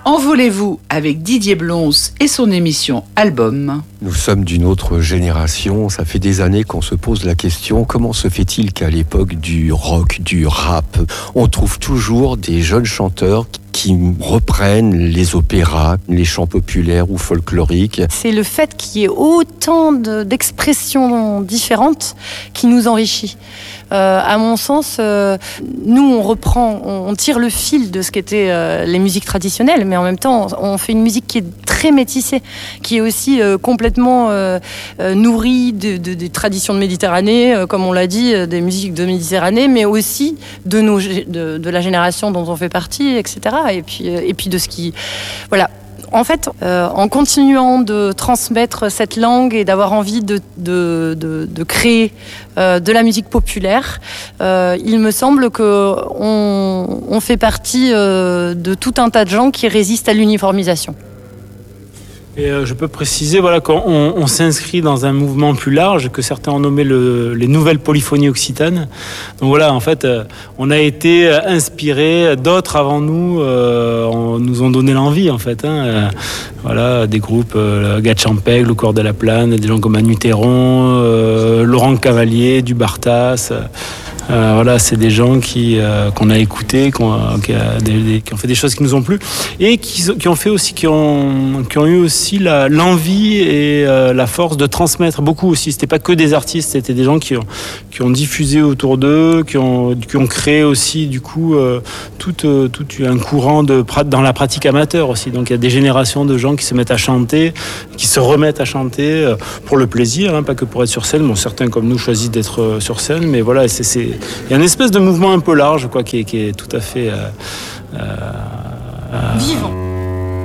Envolez-vous avec Didier Blons et son émission Album. Nous sommes d'une autre génération. Ça fait des années qu'on se pose la question, comment se fait-il qu'à l'époque du rock, du rap, on trouve toujours des jeunes chanteurs qui reprennent les opéras, les chants populaires ou folkloriques. C'est le fait qu'il y ait autant d'expressions différentes qui nous enrichit. À mon sens, nous on tire le fil de ce qu'étaient les musiques traditionnelles, mais en même temps on fait une musique qui est très métissée, qui est aussi complètement nourrie des traditions de Méditerranée, comme on l'a dit, des musiques de Méditerranée, mais aussi de la génération dont on fait partie, etc. Et puis de ce qui... Voilà. En fait, en continuant de transmettre cette langue et d'avoir envie de créer de la musique populaire, il me semble qu'on fait partie de tout un tas de gens qui résistent à l'uniformisation. Et je peux préciser qu'on s'inscrit dans un mouvement plus large que certains ont nommé les nouvelles polyphonies occitanes. Donc voilà, en fait, on a été inspirés, d'autres avant nous nous ont donné l'envie, en fait. Voilà, des groupes, Gatchampeg, Le Corps de la Plane, des gens comme Manu Théron, Laurent Cavalier, du Bartas. Voilà, c'est des gens qu'on a écoutés, qui ont fait des choses qui nous ont plu et qui ont eu aussi l'envie et la force de transmettre beaucoup aussi. C'était pas que des artistes, c'était des gens qui ont diffusé autour d'eux, qui ont créé aussi du coup tout un courant dans la pratique amateur aussi. Donc il y a des générations de gens qui se mettent à chanter, qui se remettent à chanter pour le plaisir, pas que pour être sur scène. Bon, certains comme nous choisissent d'être sur scène, mais voilà, il y a une espèce de mouvement un peu large, qui est tout à fait vivant.